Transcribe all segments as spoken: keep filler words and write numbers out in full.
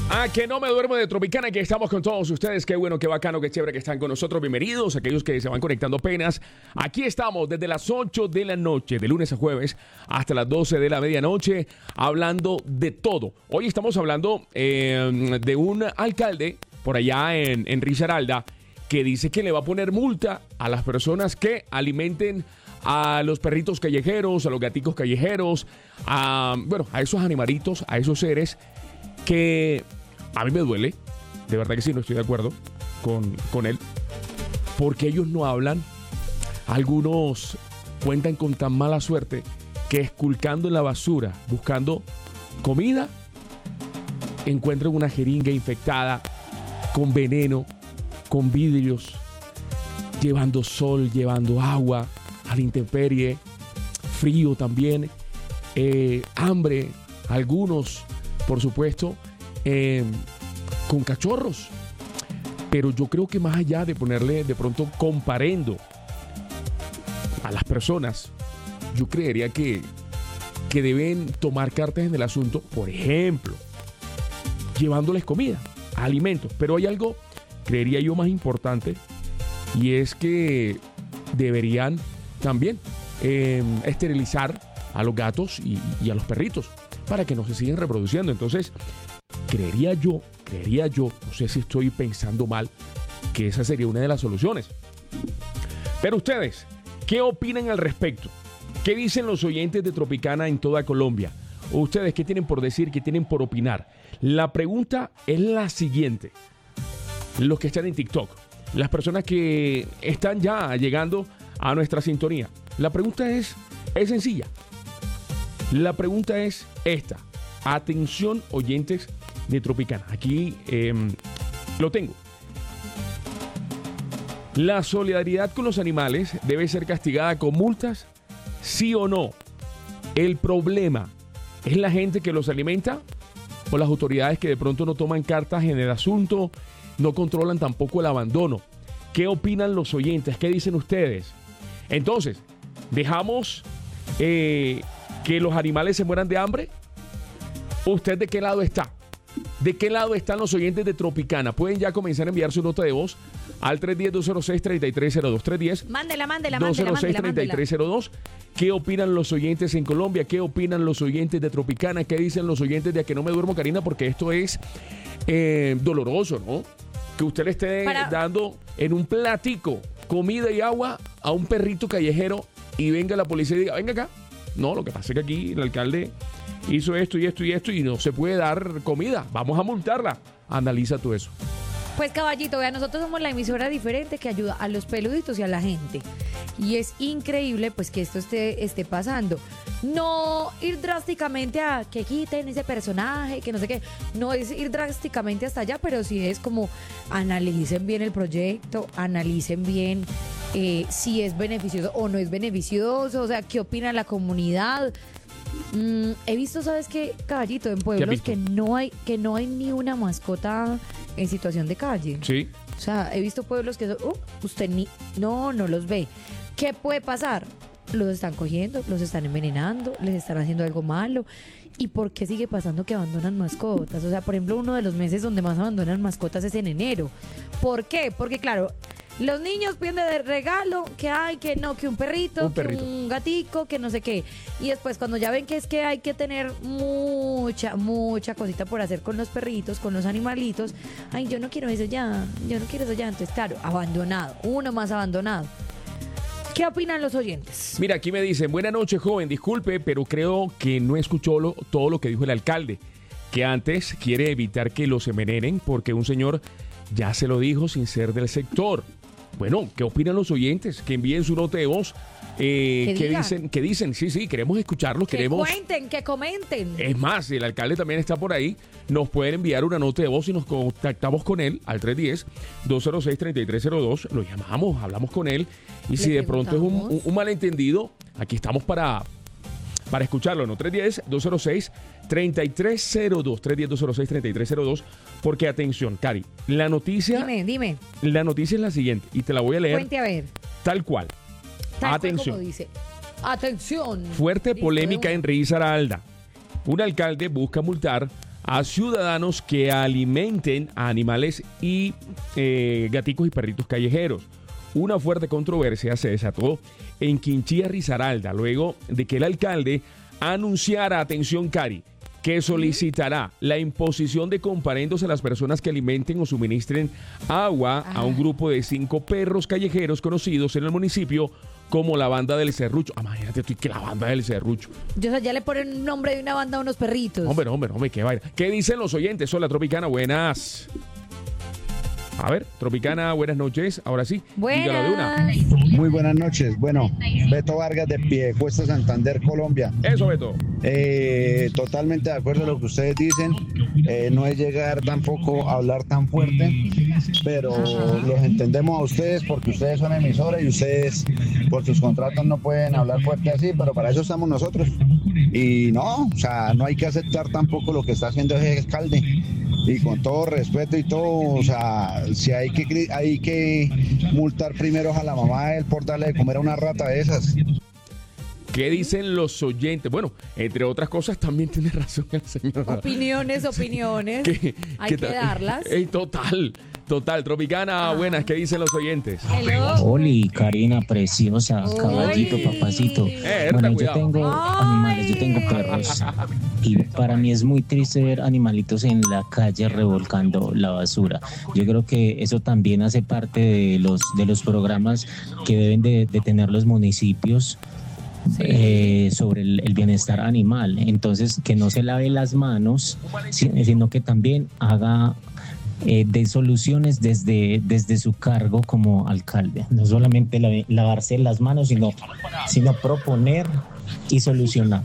Ah, que no me duermo de Tropicana, que estamos con todos ustedes. Qué bueno, qué bacano, qué chévere que están con nosotros. Bienvenidos aquellos que se van conectando apenas. Aquí estamos desde las ocho de la noche, de lunes a jueves, hasta las doce de la medianoche, hablando de todo. Hoy estamos hablando eh, de un alcalde por allá en, en Risaralda que dice que le va a poner multa a las personas que alimenten a los perritos callejeros, a los gaticos callejeros, a, bueno, a esos animalitos, a esos seres que a mí me duele, de verdad que sí, no estoy de acuerdo con, con él, porque ellos no hablan. Algunos cuentan con tan mala suerte que esculcando en la basura, buscando comida, encuentran una jeringa infectada con veneno, con vidrios, llevando sol, llevando agua a la intemperie, frío también, eh, hambre, algunos, por supuesto, eh, con cachorros. Pero yo creo que más allá de ponerle de pronto comparendo a las personas, yo creería que, que deben tomar cartas en el asunto, por ejemplo, llevándoles comida, alimentos. Pero hay algo, creería yo, más importante, y es que deberían también eh, esterilizar a los gatos y, y a los perritos para que no se sigan reproduciendo. Entonces, creería yo, creería yo, no sé si estoy pensando mal, que esa sería una de las soluciones. Pero ustedes, ¿qué opinan al respecto? ¿Qué dicen los oyentes de Tropicana en toda Colombia? ¿O ustedes qué tienen por decir, qué tienen por opinar? La pregunta es la siguiente. Los que están en TikTok, las personas que están ya llegando a nuestra sintonía. La pregunta es, es sencilla. La pregunta es esta. Atención, oyentes de Tropicana. Aquí eh, lo tengo. ¿La solidaridad con los animales debe ser castigada con multas? ¿Sí o no? ¿El problema es la gente que los alimenta o las autoridades que de pronto no toman cartas en el asunto, no controlan tampoco el abandono? ¿Qué opinan los oyentes? ¿Qué dicen ustedes? Entonces, ¿dejamos eh, que los animales se mueran de hambre? ¿Usted de qué lado está? ¿De qué lado están los oyentes de Tropicana? Pueden ya comenzar a enviar su nota de voz al tres uno cero, dos cero seis, tres tres cero dos. tres uno cero, mándela, mándela, dos cero seis, mándela, tres tres cero dos. ¿Qué opinan los oyentes en Colombia? ¿Qué opinan los oyentes de Tropicana? ¿Qué dicen los oyentes de A Que No Me Duermo, Karina? Porque esto es eh, doloroso, ¿no? Que usted le esté Para... dando en un platico comida y agua a un perrito callejero y venga la policía y diga, venga acá. No, lo que pasa es que aquí el alcalde hizo esto y esto y esto y no se puede dar comida. Vamos a multarla. Analiza tú eso. Pues caballito, vea, nosotros somos la emisora diferente que ayuda a los peluditos y a la gente. Y es increíble pues que esto esté, esté pasando. No ir drásticamente a que quiten ese personaje, que no sé qué. No es ir drásticamente hasta allá, pero sí es como analicen bien el proyecto, analicen bien eh, si es beneficioso o no es beneficioso, o sea, qué opina la comunidad. Mm, he visto, ¿sabes qué, caballito? En pueblos que no hay que no hay ni una mascota en situación de calle. Sí. O sea, he visto pueblos que uh, usted ni no, no los ve. ¿Qué puede pasar? Los están cogiendo, los están envenenando, les están haciendo algo malo. ¿Y por qué sigue pasando que abandonan mascotas? O sea, por ejemplo, uno de los meses donde más abandonan mascotas es en enero. ¿Por qué? Porque claro, los niños piden de regalo que hay, que no, que un perrito, un perrito, que un gatico, que no sé qué. Y después cuando ya ven que es que hay que tener mucha, mucha cosita por hacer con los perritos, con los animalitos. Ay, yo no quiero eso ya, yo no quiero eso ya. Entonces, claro, abandonado, uno más abandonado. ¿Qué opinan los oyentes? Mira, aquí me dicen, buenas noches, joven, disculpe, pero creo que no escuchó lo, todo lo que dijo el alcalde, que antes quiere evitar que los envenenen porque un señor ya se lo dijo sin ser del sector. Bueno, ¿qué opinan los oyentes? Que envíen su nota de voz. Eh, ¿Qué dicen? ¿Qué dicen? Sí, sí, queremos escucharlos. Que queremos... cuenten, que comenten. Es más, el alcalde también está por ahí. Nos pueden enviar una nota de voz y nos contactamos con él al tres uno cero, dos cero seis, tres tres cero dos. Lo llamamos, hablamos con él. Y Le si de pronto es un, un, un malentendido, aquí estamos para, para escucharlo, ¿no? tres uno cero, dos cero seis, tres tres cero dos. tres uno cero, dos cero seis, tres tres cero dos. Porque atención, Cari, la noticia... Dime, dime. La noticia es la siguiente y te la voy a leer. Cuente a ver. Tal cual. Tal atención. cual como dice. Atención. Fuerte polémica en Risaralda. Un alcalde busca multar a ciudadanos que alimenten a animales y eh, gaticos y perritos callejeros. Una fuerte controversia se desató en Quinchía, Risaralda, luego de que el alcalde anunciara, atención Cari, que solicitará la imposición de comparendos a las personas que alimenten o suministren agua a un grupo de cinco perros callejeros conocidos en el municipio como la banda del Serrucho. Ah, imagínate tú que la banda del Serrucho. Yo, o sea, ya le ponen un nombre de una banda a unos perritos. Hombre, hombre, hombre, qué vaina. ¿Qué dicen los oyentes? Hola, Tropicana, buenas. A ver, Tropicana, buenas noches. Ahora sí, dígalo de una. Muy buenas noches. Bueno, Beto Vargas de Piedecuesta, Santander, Colombia. Eso, Beto. Eh, totalmente de acuerdo con lo que ustedes dicen. Eh, no es llegar tampoco a hablar tan fuerte, pero los entendemos a ustedes porque ustedes son emisoras y ustedes por sus contratos no pueden hablar fuerte así, pero para eso estamos nosotros. Y no, o sea, no hay que aceptar tampoco lo que está haciendo ese alcalde. Y con todo respeto y todo, o sea, si hay que hay que multar primero a la mamá de él por darle de comer a una rata de esas. ¿Qué dicen los oyentes? Bueno, entre otras cosas también tiene razón el señor. Opiniones, opiniones. ¿Qué, hay qué que darlas. Ey, total, total. Tropicana, ah. buenas, ¿qué dicen los oyentes? Hello. Oli, Karina, preciosa, Oli. Caballito, papacito. Eh, bueno, cuidado. yo tengo Ay. animales, yo tengo perros. Y para mí es muy triste ver animalitos en la calle revolcando la basura. Yo creo que eso también hace parte de los, de los programas que deben de, de tener los municipios. Sí. Eh, sobre el, el bienestar animal. Entonces, que no se lave las manos, sino que también haga eh, de soluciones desde, desde su cargo como alcalde. No solamente la, lavarse las manos, sino, sino proponer y solucionar.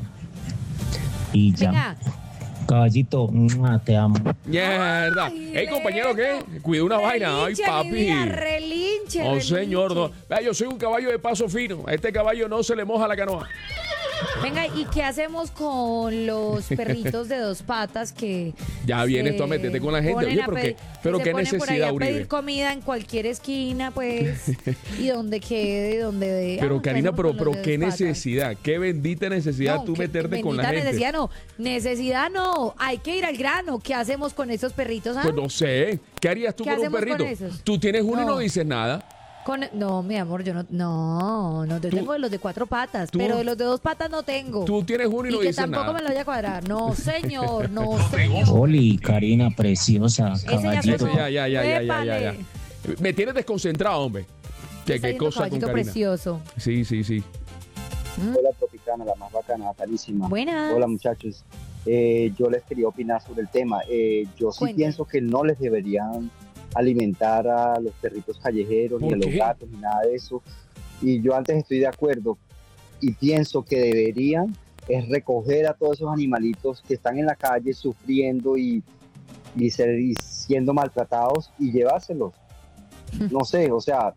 Y ya. Venga. Caballito, te amo. Mierda. Ay, hey, compañero, ¿qué? Cuida una relinche, vaina. Ay, papi. Vida, relinche, oh, relinche. señor. No. Yo soy un caballo de paso fino. A este caballo no se le moja la canoa. Venga, ¿y qué hacemos con los perritos de dos patas que ya vienes tú a meterte con la gente? Oye, pero qué, pero qué necesidad, por ahí a Uribe. pedir comida en cualquier esquina, pues, y donde quede, donde de. Pero ah, Karina, pero, pero qué patas? necesidad, qué bendita necesidad no, tú que, meterte que con la gente. Necesidad no, necesidad no, hay que ir al grano. ¿Qué hacemos con esos perritos? Ah? Pues no sé, ¿qué harías tú ¿Qué con un hacemos perrito? con esos? Tú tienes uno no. y no dices nada. Con, no, mi amor, yo no, no, no, yo Tú- tengo de los de cuatro patas, tú- pero de los de dos patas no tengo. Tú tienes uno y y no que dices tampoco nada. me lo vaya a cuadrar. No, señor, no, señor. Oli, Karina, preciosa, Ese ya caballito. sonó. Ya, ya, ya, ya, ya, ya, ya. Épale. Me tienes desconcentrado, hombre. ¿Qué, Está qué yendo cosa con caballito Karina? precioso. Sí, sí, sí. Hola Tropicana, la más bacana, natalísima. Buenas. Hola muchachos. Eh, yo les quería opinar sobre el tema. Eh, yo sí Cuente. pienso que no les deberían alimentar a los perritos callejeros ni ¿Por a los qué? gatos ni nada de eso. Y yo antes estoy de acuerdo y pienso que deberían es recoger a todos esos animalitos que están en la calle sufriendo y, y, ser, y siendo maltratados y llevárselos. No sé, o sea,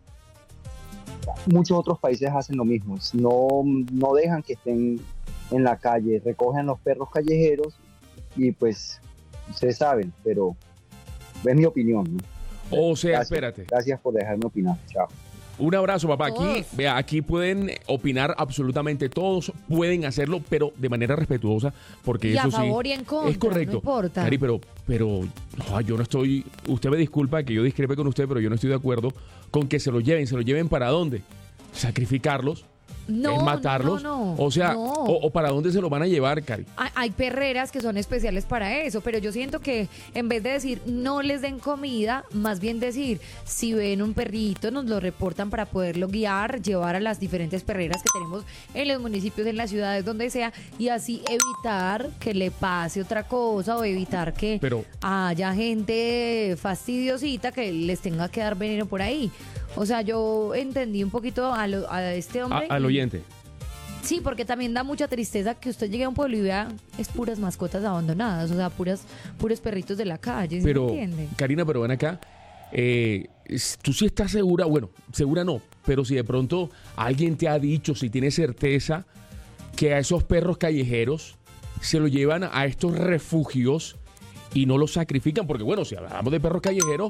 muchos otros países hacen lo mismo. No, no dejan que estén en la calle, recogen los perros callejeros y pues ustedes saben, pero es mi opinión, ¿no? O sea, Gracias. espérate. Gracias por dejarme opinar. Chao. Un abrazo, papá. Aquí, Todos. vea, aquí pueden opinar absolutamente todos, pueden hacerlo, pero de manera respetuosa, porque Y a eso sí favor y en contra, es correcto. no importa. Cari, pero, pero no, yo no estoy. Usted me disculpa que yo discrepe con usted, pero yo no estoy de acuerdo con que se lo lleven. ¿Se lo lleven para dónde? ¿Sacrificarlos? No, ¿Es matarlos? no, no, o sea, no. o, o para dónde se lo van a llevar, Cari? Hay, hay perreras que son especiales para eso, pero yo siento que en vez de decir no les den comida, más bien decir si ven un perrito nos lo reportan para poderlo guiar, llevar a las diferentes perreras que tenemos en los municipios, en las ciudades, donde sea, y así evitar que le pase otra cosa o evitar que Pero- haya gente fastidiosita que les tenga que dar veneno por ahí. O sea, yo entendí un poquito a, lo- a este A- hombre. al y- oyente. Sí, porque también da mucha tristeza que usted llegue a un pueblo y vea es puras mascotas abandonadas, o sea, puras puros perritos de la calle, ¿sí Pero, me entiende? Karina, pero ven acá. eh, es- tú sí estás segura, bueno, segura no, pero si de pronto alguien te ha dicho, si tienes certeza, que a esos perros callejeros se los llevan a estos refugios y no los sacrifican, porque bueno, si hablamos de perros callejeros,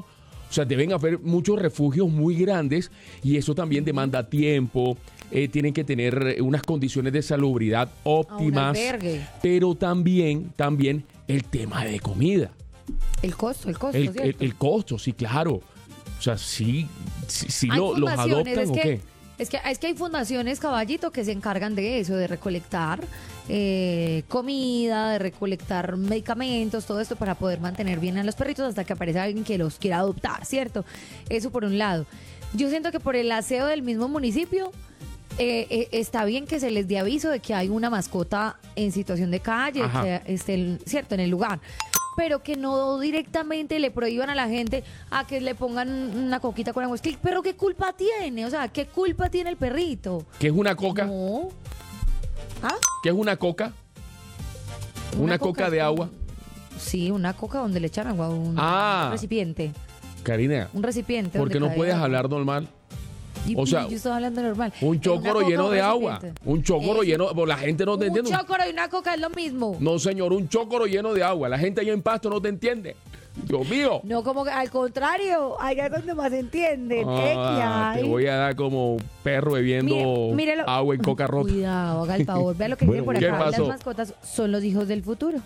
O sea, deben haber muchos refugios muy grandes y eso también demanda tiempo. Eh, tienen que tener unas condiciones de salubridad óptimas. Pero también, también el tema de comida. El costo, el costo, el, ¿cierto? el, el costo, sí, claro. O sea, sí, sí, sí lo, los adoptan es o que, qué. Es que, es que hay fundaciones, Caballito, que se encargan de eso, de recolectar eh, comida, de recolectar medicamentos, todo esto para poder mantener bien a los perritos hasta que aparezca alguien que los quiera adoptar, ¿cierto? Eso por un lado. Yo siento que por el aseo del mismo municipio, eh, eh, está bien que se les dé aviso de que hay una mascota en situación de calle, Ajá. que esté, ¿cierto?, en el lugar. Pero que no directamente le prohíban a la gente a que le pongan una coquita con agua. Es que el perro, ¿qué culpa tiene? O sea, ¿qué culpa tiene el perrito? ¿Qué es una coca? No. ¿Ah? ¿Qué es una coca? ¿Una, una coca, coca de agua? Sí, una coca donde le echan agua, un, ah, un recipiente. Karina, un recipiente. ¿por qué no puedes agua. hablar normal? Y, o sea, yo estoy hablando normal. Un chócoro lleno de agua. Un chócoro es, lleno. La gente no te entiende. Un chócoro y una coca es lo mismo. No, señor, un chócoro lleno de agua. La gente allá en Pasto no te entiende. Dios mío. No, como que al contrario, allá es donde más entienden. Ah, te voy a dar como perro bebiendo mire, mírelo. agua en coca rota. Cuidado, haga el favor. Vea lo que bueno, dice por acá. Las mascotas son los hijos del futuro.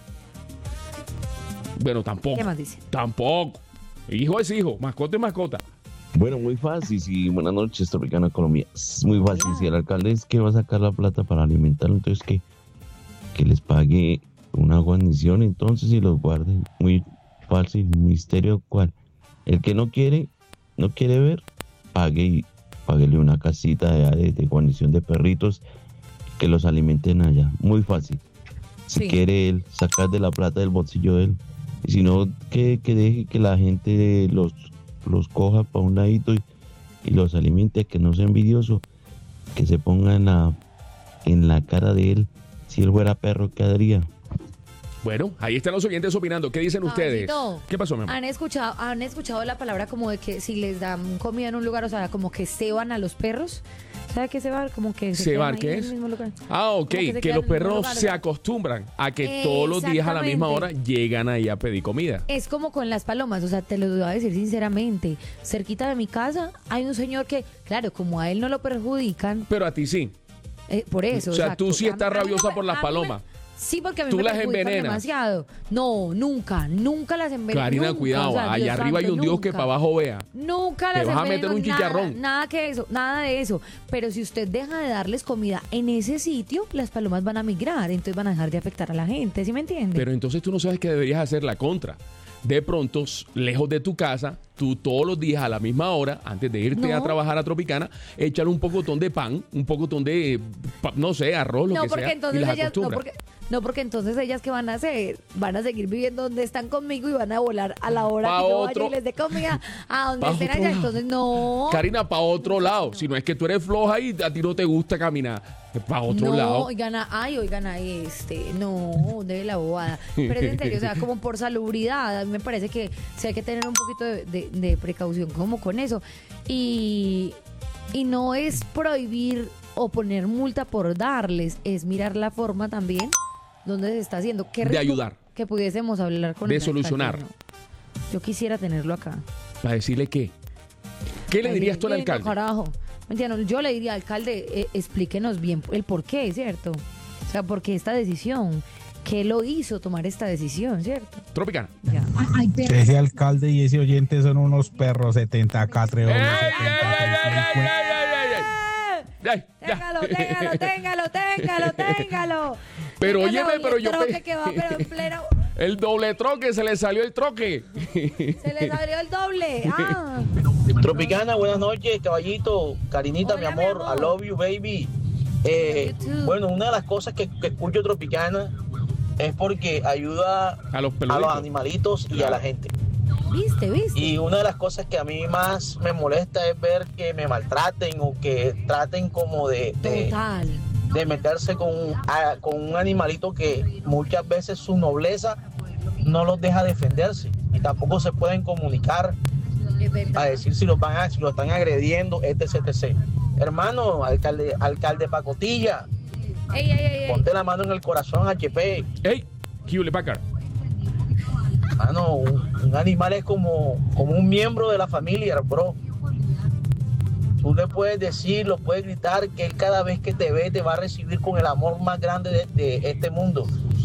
Bueno, tampoco. ¿Qué más dice? Tampoco. Hijo es hijo, mascota es mascota. Bueno, muy fácil. Sí, buenas noches, Tropicana Colombia. Es muy fácil. Si el alcalde es que va a sacar la plata para alimentarlo, entonces que, que les pague una guarnición, entonces, y los guarden. Muy fácil. Misterio cuál. El que no quiere, no quiere ver, pague y páguele una casita de, de, de guarnición de perritos que los alimenten allá. Muy fácil. Si sí. quiere él sacar de la plata del bolsillo de él. Y si no, que, que deje que la gente los los coja para un ladito y, y los alimente, que no sea envidioso, que se ponga en la, en la cara de él. Si él fuera perro, ¿qué haría? Bueno, ahí están los oyentes opinando. ¿Qué dicen ustedes? No. ¿Qué pasó, mi amor? ¿Han escuchado, han escuchado la palabra como de que si les dan comida en un lugar, o sea, como que ceban a los perros? ¿Sabe qué cebar? Como que se ¿Cebar qué es? Ah, ok, que, que los perros se acostumbran a que todos los días a la misma hora llegan ahí a pedir comida. Es como con las palomas, o sea, te lo voy a decir sinceramente. Cerquita de mi casa hay un señor que, claro, como a él no lo perjudican. Pero a ti sí. Eh, por eso. O sea, exacto. tú sí estás a rabiosa me, por las palomas. Me, sí, porque a mí ¿Tú me las perjudican envenenas? demasiado. No, nunca, nunca las enveneno. Karina, nunca, cuidado, o sea, allá Dios arriba santo, hay un Dios nunca. que para abajo vea. Nunca las Te vas a enveneno, meter un chicharrón. Nada, nada que eso, nada de eso. Pero si usted deja de darles comida en ese sitio, las palomas van a migrar, entonces van a dejar de afectar a la gente, ¿sí me entiende? Pero entonces tú no sabes que deberías hacer la contra. De pronto, lejos de tu casa, tú todos los días a la misma hora, antes de irte no. a trabajar a Tropicana, échale un pocotón de pan, un pocotón de, no sé, arroz, lo no, que porque sea, entonces y las ellas, no, acostumbras. porque, no, porque entonces ellas, ¿qué van a hacer? Van a seguir viviendo donde están conmigo y van a volar a la hora pa que yo otro, vaya y les dé comida a donde pa estén allá. lado. Entonces, no. Karina, para otro lado. No. Si no es que tú eres floja y a ti no te gusta caminar, para otro no, lado. Oigan, ay, oigan a este. No, debe la bobada. Pero es en serio, o sea, como por salubridad, a mí me parece que sí hay que tener un poquito de, de, de precaución como con eso. Y, y no es prohibir o poner multa por darles, es mirar la forma también donde se está haciendo. Qué rico de ayudar. Que pudiésemos hablar con de el solucionar. alcalde, ¿no? Yo quisiera tenerlo acá. Para decirle qué. ¿Qué le dirías tú al alcalde? Carajo. Mentira, yo le diría, alcalde, eh, explíquenos bien el por qué, ¿cierto? O sea, por qué esta decisión. ¿Qué lo hizo tomar esta decisión, cierto? Tropicana. Ya. Ese alcalde y ese oyente son unos perros setenta K, ¡Ey, ey, ey, ey, ey, ey, ey! Téngalo, téngalo, téngalo, téngalo, téngalo. Pero téngalo, óyeme, pero yo... troque que va, pero en pleno... El doble troque, se le salió el troque. Se le salió el doble. Ah. Tropicana, buenas noches, caballito. Carinita, Hola, mi, amor. mi amor, I love you, baby. Eh, bueno, una de las cosas que, que escucho Tropicana es porque ayuda a los, a los animalitos y a la gente. ¿Viste, viste? Y una de las cosas que a mí más me molesta es ver que me maltraten o que traten como de... de Total. de meterse con, a, con un animalito que muchas veces su nobleza no los deja defenderse y tampoco se pueden comunicar a decir si los van a, si los están agrediendo, etc, etc. Hermano, alcalde, alcalde Pacotilla, ey, ey, ey, ey. ponte la mano en el corazón, H P. Ey, Hewlett Packard. Hermano, un, un Un animal es como, como un miembro de la familia, bro. Tú le puedes decir, lo puedes gritar, que él cada vez que te ve te va a recibir con el amor más grande de, de este mundo.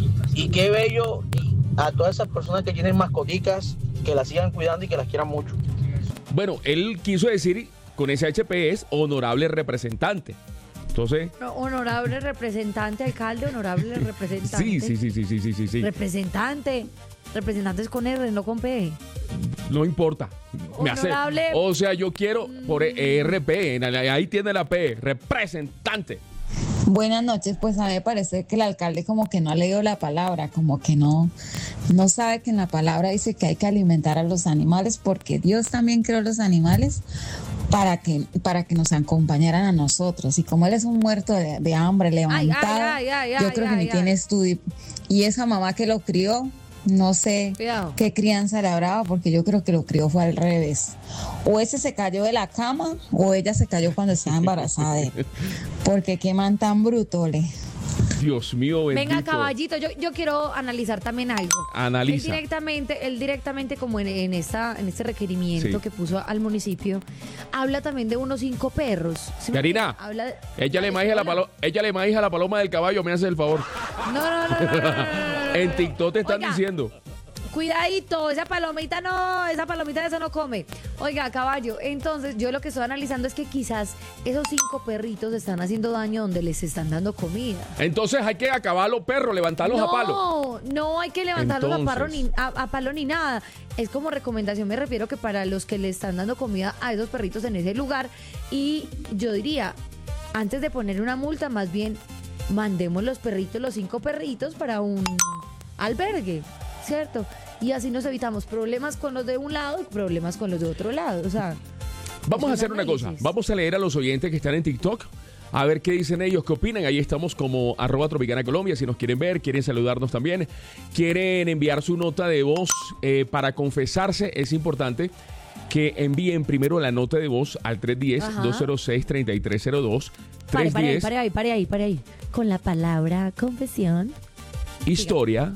Y qué bello a todas esas personas que tienen mascoticas, que las sigan cuidando y que las quieran mucho. Bueno, él quiso decir, con ese H P es honorable representante. Entonces... No, honorable representante, alcalde, honorable representante. Sí, sí, sí, sí, sí, sí, sí, sí. Representante. Representantes con R, no con P. No importa. Me hace, Honorable. o sea, yo quiero por E R P, ahí tiene la P, representante. Buenas noches, pues a mí me parece que el alcalde como que no ha leído la palabra, como que no, no sabe que en la palabra dice que hay que alimentar a los animales porque Dios también creó los animales para que, para que nos acompañaran a nosotros. Y como él es un muerto de, de hambre, levantado, ay, ay, ay, yo creo ay, que ni ay, tiene ay. estudio. Y esa mamá que lo crió, no sé Cuidado. qué crianza le habrá, porque yo creo que lo crió fue al revés. O ese se cayó de la cama o ella se cayó cuando estaba embarazada de él. Porque qué man tan bruto, le. Dios mío, bendito. Venga, caballito, yo, yo quiero analizar también algo. Analiza. Él directamente, él directamente como en, en, esta, en este requerimiento Sí. que puso al municipio, habla también de unos cinco perros. ¿Sí me Karina, entiende? Habla de- échale maíz a la palo- échale maíz a la paloma del caballo, me hace el favor. No, no, no, no, no, no, no, no, no. En TikTok te están Oiga, diciendo. Cuidadito, esa palomita no, esa palomita de eso no come. Oiga, caballo, entonces yo lo que estoy analizando es que quizás esos cinco perritos están haciendo daño donde les están dando comida. Entonces hay que acabar los perros, levantarlos no, a palo. No, no hay que levantarlos a, parro Entonces. ni, a, a palo ni nada. Es como recomendación, me refiero que para los que le están dando comida a esos perritos en ese lugar. Y yo diría, antes de poner una multa, más bien mandemos los perritos, los cinco perritos, para un albergue, ¿cierto? Y así nos evitamos problemas con los de un lado y problemas con los de otro lado. O sea, Vamos a es un hacer una cosa. análisis. Vamos a leer a los oyentes que están en TikTok. A ver qué dicen ellos, qué opinan. Ahí estamos como arroba Tropicana Colombia. Si nos quieren ver, quieren saludarnos también, quieren enviar su nota de voz eh, para confesarse, es importante que envíen primero la nota de voz al tres uno cero, dos cero seis, tres tres cero dos. Pare, pare ahí, tres uno cero, pare ahí, pare ahí, pare ahí. Con la palabra confesión. historia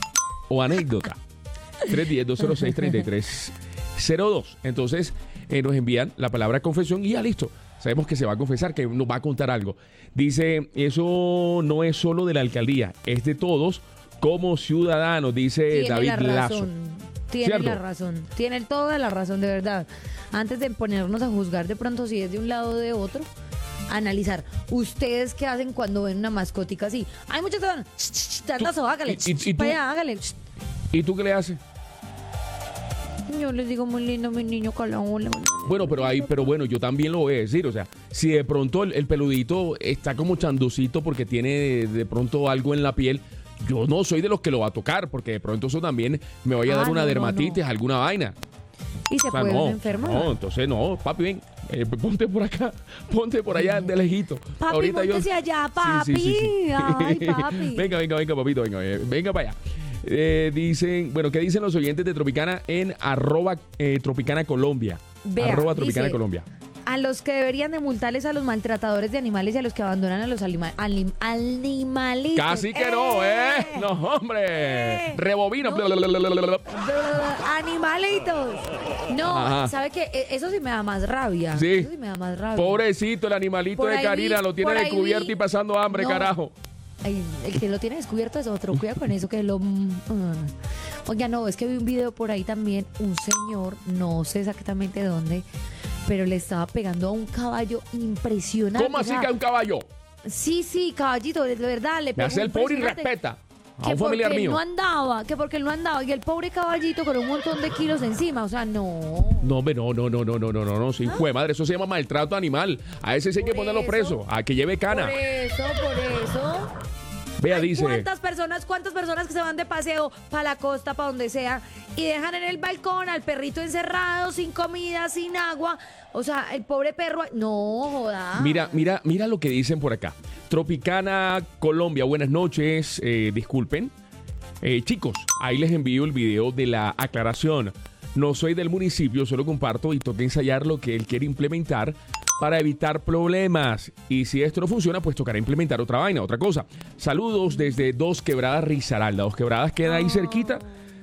o anécdota. tres uno cero, dos cero seis, tres tres cero dos. Entonces eh, nos envían la palabra confesión y ya listo. Sabemos que se va a confesar, que nos va a contar algo. Dice, eso no es solo de la alcaldía, es de todos como ciudadanos, dice Tiene David la Lazo. razón. Tiene ¿Cierto? la razón. Tiene toda la razón, de verdad. Antes de ponernos a juzgar de pronto si es de un lado o de otro, analizar. ¿Ustedes qué hacen cuando ven una mascotica así? Hay muchos que van, "Ch, ch, ch, tratazo, hágale, y- y- ch, y tú- para allá, hágale. ch". ¿Y tú qué le haces? Yo les digo, muy lindo, mi niño, calabola. Bueno, pero ahí, pero bueno, yo también lo voy a decir, o sea, si de pronto el, el peludito está como chanducito porque tiene de, de pronto algo en la piel, yo no soy de los que lo va a tocar, porque de pronto eso también me vaya a dar Ah, una no, no, dermatitis, no. alguna vaina. Y se O sea, puede no, enfermar. no, entonces no, papi, ven, eh, ponte por acá, ponte por allá de lejito. Papi, póntese allá, papi. Ay, papi. Venga, venga, venga, papito, venga, eh, venga para allá. Eh, dicen, bueno, ¿qué dicen los oyentes de Tropicana en arroba eh, Tropicana Colombia? Vea, arroba Tropicana dice, Colombia. A los que deberían de multarles a los maltratadores de animales y a los que abandonan a los anima- anim- animalitos. Casi que no, ¿eh? No, hombre. Rebobino. Bla, bla, bla, bla, bla, bla. Animalitos. No, Ajá. ¿sabe qué? E- Eso sí me da más rabia. Sí. Eso sí me da más rabia. Pobrecito, el animalito Por de ahí Karina vi- lo tiene por ahí descubierto vi- y pasando hambre, No. carajo. Ay, el que lo tiene descubierto es otro. Cuida con eso que lo... mm, Oiga, no, es que vi un video por ahí también. Un señor, no sé exactamente dónde, pero le estaba pegando a un caballo impresionante. ¿Cómo o así sea, que a un caballo? Sí, sí, caballito, de verdad. Le Me pegó hace el pobre y impresionante. respeta. A Que un familiar porque él mío. no andaba, que porque él no andaba. Y el pobre caballito con un montón de kilos encima. O sea, no. No, hombre, no, no, no, no, no, no, no, no, sí, fue madre, eso se llama maltrato animal. A ese sí hay que Por ponerlo eso. preso, a que lleve cana. Por eso, por eso. Vea, Ay, dice. ¿Cuántas personas, cuántas personas que se van de paseo para la costa, para donde sea, y dejan en el balcón al perrito encerrado, sin comida, sin agua? O sea, el pobre perro, no joda. Mira, mira, mira lo que dicen por acá. Tropicana Colombia, buenas noches, eh, disculpen. Eh, chicos, ahí les envío el video de la aclaración. No soy del municipio, solo comparto y toca ensayar lo que él quiere implementar para evitar problemas. Y si esto no funciona, pues tocará implementar otra vaina, otra cosa. Saludos desde Dos Quebradas, Risaralda. Dos Quebradas queda ahí cerquita.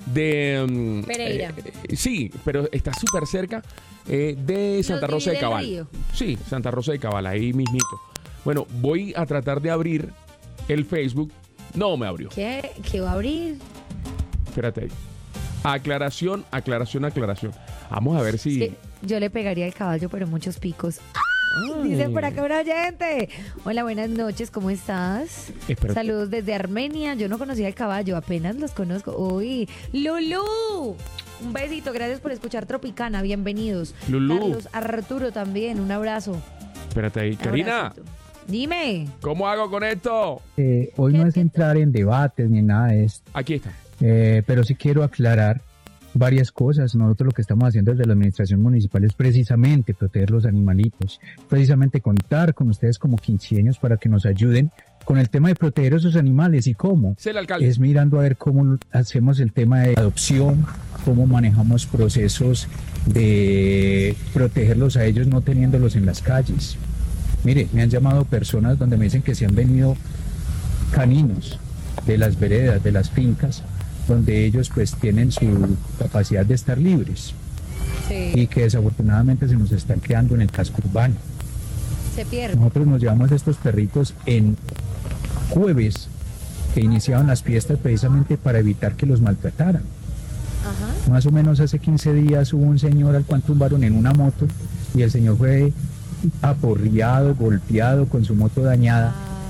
de... um, Pereira. eh, sí, pero está súper cerca eh, de Santa Los Rosa de divide el Cabal. río. Sí, Santa Rosa de Cabal, ahí mismito. Bueno, voy a tratar de abrir el Facebook. No me abrió. ¿Qué? ¿Qué va a abrir? Espérate ahí. Aclaración, aclaración, aclaración. Vamos a ver si... Sí, yo le pegaría al caballo, pero muchos picos. Ay. Dice por acá un oyente. Hola, buenas noches, ¿cómo estás? Espérate. Saludos desde Armenia. Yo no conocía el caballo, apenas los conozco. Uy, Lulú. Un besito, gracias por escuchar Tropicana, bienvenidos. Lulú. Carlos Arturo también, un abrazo. Espérate ahí. Karina, Abracito. Dime. ¿cómo hago con esto? Eh, hoy ¿Qué- no es qué- entrar en debates ni nada de esto, Aquí está. eh, pero sí quiero aclarar varias cosas. Nosotros lo que estamos haciendo desde la administración municipal es precisamente proteger los animalitos, precisamente contar con ustedes como quinceaños para que nos ayuden con el tema de proteger a esos animales. ¿Y cómo? Es el alcalde. Es mirando a ver cómo hacemos el tema de adopción, cómo manejamos procesos de protegerlos a ellos no teniéndolos en las calles. Mire, me han llamado personas donde me dicen que se han venido caninos de las veredas, de las fincas, donde ellos pues tienen su capacidad de estar libres Sí, y que desafortunadamente se nos están quedando en el casco urbano. se pierde. Nosotros nos llevamos a estos perritos en jueves que iniciaban las fiestas precisamente para evitar que los maltrataran. Ajá. Más o menos hace quince días hubo un señor al cual tumbaron en una moto y el señor fue aporreado, golpeado, con su moto dañada,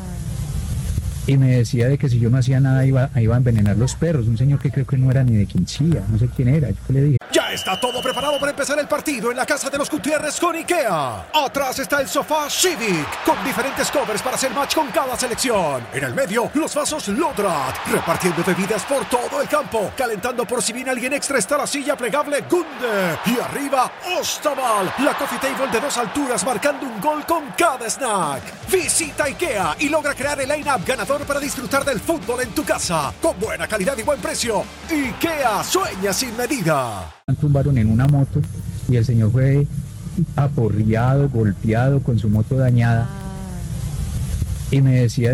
y me decía de que si yo no hacía nada iba, iba a envenenar los perros. Un señor que creo que no era ni de Quinchía, no sé quién era. Yo le dije: Ya está todo preparado para empezar el partido en la casa de los Gutiérrez con IKEA. Atrás está el sofá Civic, con diferentes covers para hacer match con cada selección. En el medio, los vasos Lodrat, repartiendo bebidas por todo el campo. Calentando por si viene alguien extra está la silla plegable Gunde. Y arriba, Ostaval, la coffee table de dos alturas marcando un gol con cada snack. Visita IKEA y logra crear el line-up ganador para disfrutar del fútbol en tu casa. Con buena calidad y buen precio. IKEA, sueña sin medida. tumbaron en una moto y el señor fue aporreado, golpeado, con su moto dañada, y me decía